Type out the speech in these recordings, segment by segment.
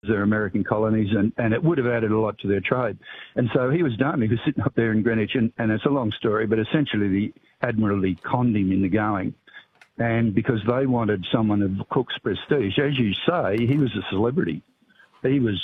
their American colonies, and it would have added a lot to their trade. And so he was done. He was sitting up there in Greenwich, and it's a long story, but essentially the Admiralty conned him into going. And because they wanted someone of Cook's prestige, as you say, he was a celebrity. He was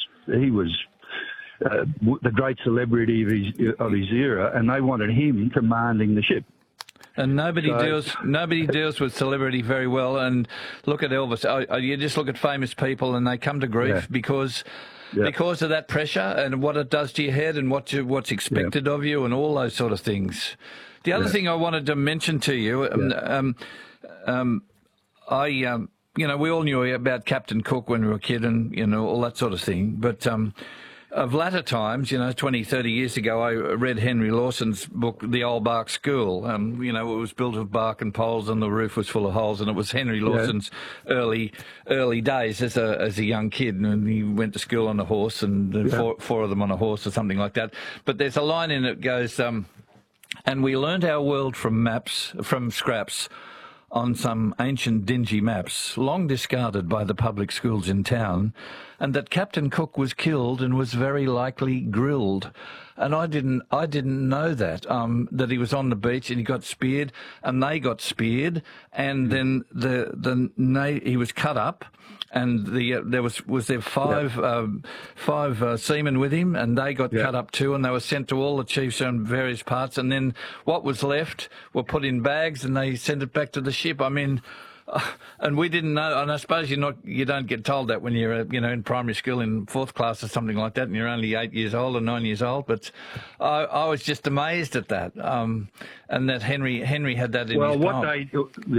the great celebrity of his era, and they wanted him commanding the ship. And nobody deals with celebrity very well. And look at Elvis. You just look at famous people, and they come to grief because of that pressure and what it does to your head and what's expected of you and all those sort of things. The other thing I wanted to mention to you, we all knew about Captain Cook when we were a kid and all that sort of thing, but. Of latter times, 20, 30 years ago, I read Henry Lawson's book, The Old Bark School. It was built of bark and poles and the roof was full of holes, and it was Henry Lawson's early days as a young kid, and he went to school on a horse, and four of them on a horse or something like that. But there's a line in it that goes, and we learnt our world from scraps, on some ancient dingy maps, long discarded by the public schools in town, and that Captain Cook was killed and was very likely grilled. And I didn't know that he was on the beach and he got speared, and they got speared, and then he was cut up, and there was five seamen with him, and they got cut up too, and they were sent to all the chiefs on various parts, and then what was left were put in bags, and they sent it back to the ship. I mean, and we didn't know, and I suppose you don't get told that when you're in primary school in fourth class or something like that, and you're only 8 years old or 9 years old. But I was just amazed at that, and that Henry had that in his time.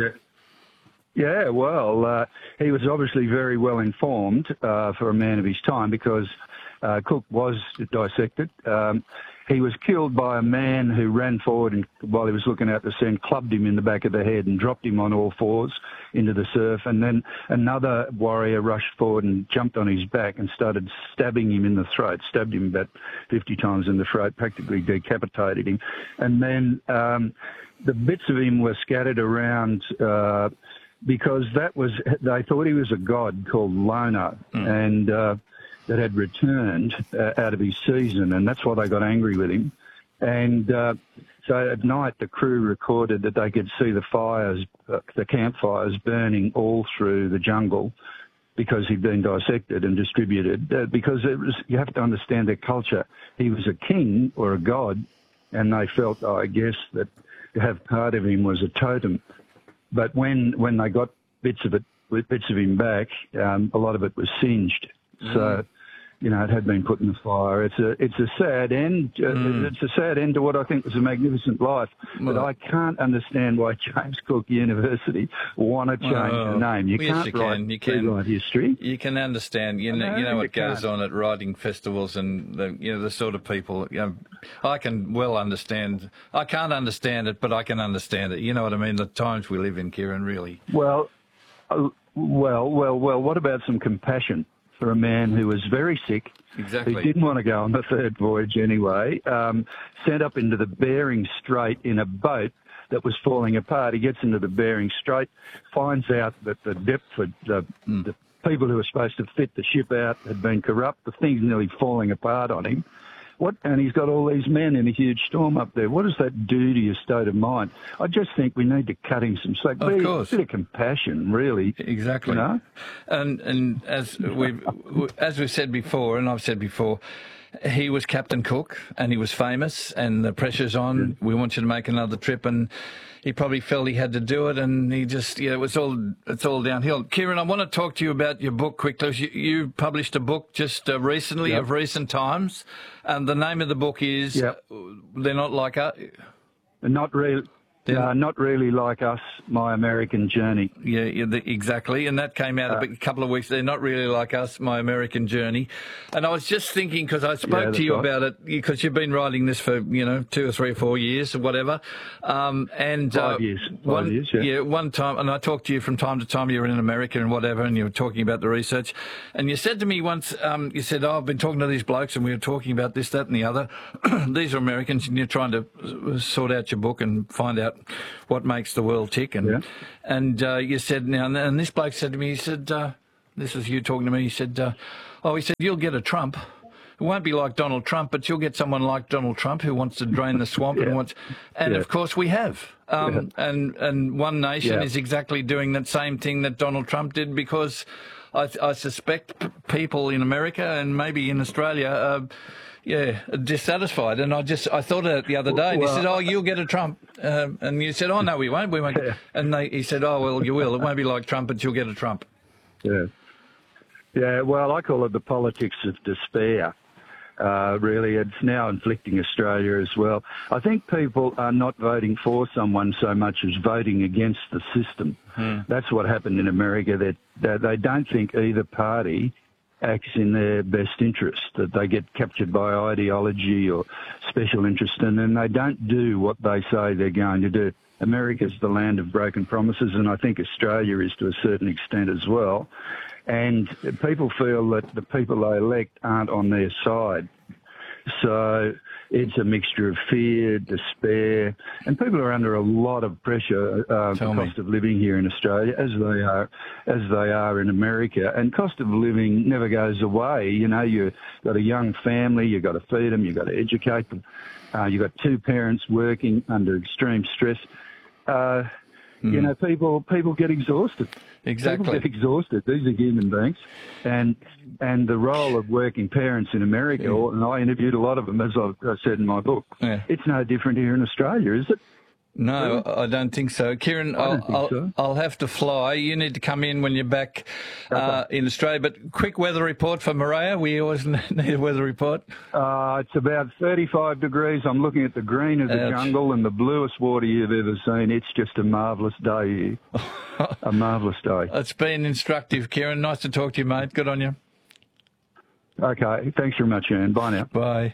He was obviously very well informed for a man of his time, because Cook was dissected. He was killed by a man who ran forward and, while he was looking out the sea, clubbed him in the back of the head and dropped him on all fours into the surf. And then another warrior rushed forward and jumped on his back and started stabbing him in the throat, stabbed him about 50 times in the throat, practically decapitated him. And then the bits of him were scattered around because they thought he was a god called Lono, and that had returned out of his season, and that's why they got angry with him. And so at night, the crew recorded that they could see the fires, the campfires burning all through the jungle, because he'd been dissected and distributed. Because you have to understand their culture. He was a king or a god, and they felt, I guess, that to have part of him was a totem. But when they got bits of him back, a lot of it was singed. So, it had been put in the fire. It's a sad end. It's a sad end to what I think was a magnificent life. But I can't understand why James Cook University want to change the name. You can't write history. You can understand. You know what goes on at writing festivals, and the sort of people. I can well understand. I can't understand it, but I can understand it. You know what I mean? The times we live in, Kieran, really. Well. What about some compassion for a man who was very sick, exactly, who didn't want to go on the third voyage anyway, sent up into the Bering Strait in a boat that was falling apart. He gets into the Bering Strait, finds out that the depth for the people who were supposed to fit the ship out had been corrupt. The thing's nearly falling apart on him. And he's got all these men in a huge storm up there. What does that do to your state of mind? I just think we need to cut him some slack. Of course. A bit of compassion, really. Exactly. And as we've said before, and I've said before, he was Captain Cook, and he was famous, and the pressure's on. We want you to make another trip, and he probably felt he had to do it, and he just, it's all downhill. Kieran, I want to talk to you about your book quickly. You published a book just recently, of recent times, and the name of the book is They're Not Like Us. Not really like us, My American Journey. Exactly. And that came out a couple of weeks. They're not really like us, My American Journey. And I was just thinking, because I spoke to you about it, because you've been writing this for, 2 or 3 or 4 years or whatever. 5 years. 5 years, yeah. One time, and I talked to you from time to time, you were in America and whatever, and you were talking about the research. And you said to me once, you said, I've been talking to these blokes and we were talking about this, that and the other. These are Americans, and you're trying to sort out your book and find out what makes the world tick. And you said, and this bloke said to me, he said, this is you talking to me, he said, Oh, he said, you'll get a Trump. It won't be like Donald Trump, but you'll get someone like Donald Trump who wants to drain the swamp and of course we have. And One Nation is exactly doing that same thing that Donald Trump did, because I suspect people in America and maybe in Australia are dissatisfied. And I thought of it the other day. And he said, "Oh, you'll get a Trump," and you said, "Oh no, we won't. We won't." And he said, "Oh well, you will. It won't be like Trump, but you'll get a Trump." Yeah. Well, I call it the politics of despair. Really, it's now inflicting Australia as well. I think people are not voting for someone so much as voting against the system. That's what happened in America, that they don't think either party acts in their best interest, that they get captured by ideology or special interest, and then they don't do what they say they're going to do. America's the land of broken promises, and I think Australia is to a certain extent as well. And people feel that the people they elect aren't on their side. So it's a mixture of fear, despair, and people are under a lot of pressure. The cost of living here in Australia, as they are in America, and cost of living never goes away. You know, you've got a young family, you've got to feed them, you've got to educate them. You've got two parents working under extreme stress. You know, people get exhausted. Exactly. People get exhausted. These are human beings. And the role of working parents in America, and I interviewed a lot of them, as I said in my book, it's no different here in Australia, is it? No, I don't think so. Kieran, I'll have to fly. You need to come in when you're back in Australia. But quick weather report for Maria. We always need a weather report. It's about 35 degrees. I'm looking at the green of the jungle and the bluest water you've ever seen. It's just a marvellous day here. A marvellous day. It's been instructive, Kieran. Nice to talk to you, mate. Good on you. Okay. Thanks very much, Ian. Bye now. Bye.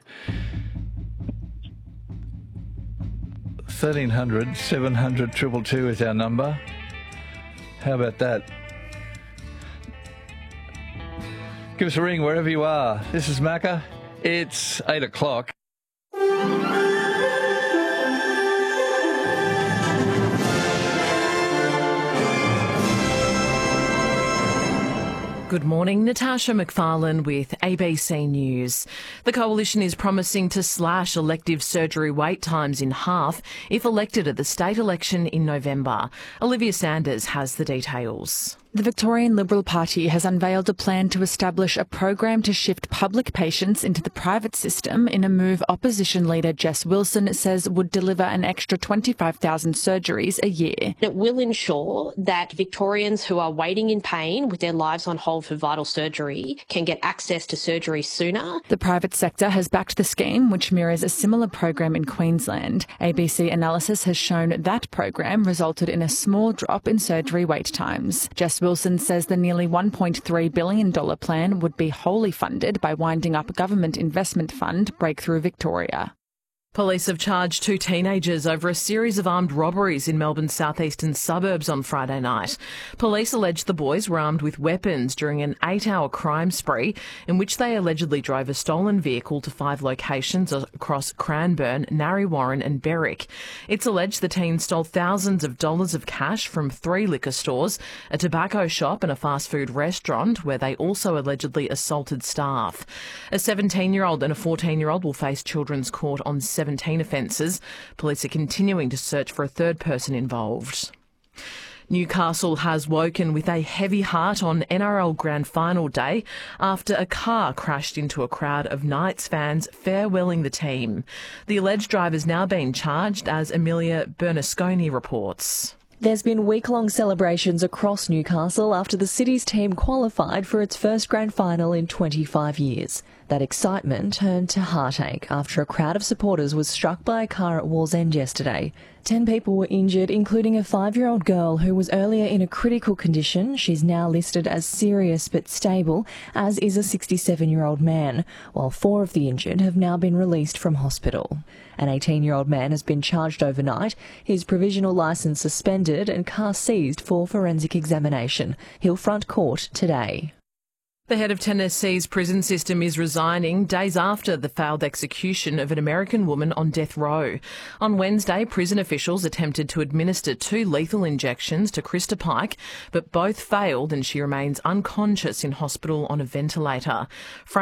1300 700 222 is our number. How about that? Give us a ring wherever you are. This is Macca. It's 8 o'clock. Good morning, Natasha McFarlane with ABC News. The Coalition is promising to slash elective surgery wait times in half if elected at the state election in November. Olivia Sanders has the details. The Victorian Liberal Party has unveiled a plan to establish a program to shift public patients into the private system in a move opposition leader Jess Wilson says would deliver an extra 25,000 surgeries a year. It will ensure that Victorians who are waiting in pain with their lives on hold for vital surgery can get access to surgery sooner. The private sector has backed the scheme, which mirrors a similar program in Queensland. ABC analysis has shown that program resulted in a small drop in surgery wait times. Jess Wilson says the nearly $1.3 billion plan would be wholly funded by winding up government investment fund Breakthrough Victoria. Police have charged two teenagers over a series of armed robberies in Melbourne's southeastern suburbs on Friday night. Police allege the boys were armed with weapons during an 8-hour crime spree in which they allegedly drove a stolen vehicle to 5 locations across Cranbourne, Narre Warren and Berwick. It's alleged the teens stole thousands of dollars of cash from 3 liquor stores, a tobacco shop and a fast food restaurant where they also allegedly assaulted staff. A 17-year-old and a 14-year-old will face children's court on 17 offences. Police are continuing to search for a third person involved. Newcastle has woken with a heavy heart on NRL Grand Final day after a car crashed into a crowd of Knights fans farewelling the team. The alleged driver's now been charged, as Amelia Bernasconi reports. There's been week-long celebrations across Newcastle after the city's team qualified for its first grand final in 25 years. That excitement turned to heartache after a crowd of supporters was struck by a car at Wallsend yesterday. 10 people were injured, including a 5-year-old girl who was earlier in a critical condition. She's now listed as serious but stable, as is a 67-year-old man, while 4 of the injured have now been released from hospital. An 18-year-old man has been charged overnight, his provisional licence suspended and car seized for forensic examination. He'll front court today. The head of Tennessee's prison system is resigning days after the failed execution of an American woman on death row. On Wednesday, prison officials attempted to administer 2 lethal injections to Krista Pike, but both failed and she remains unconscious in hospital on a ventilator.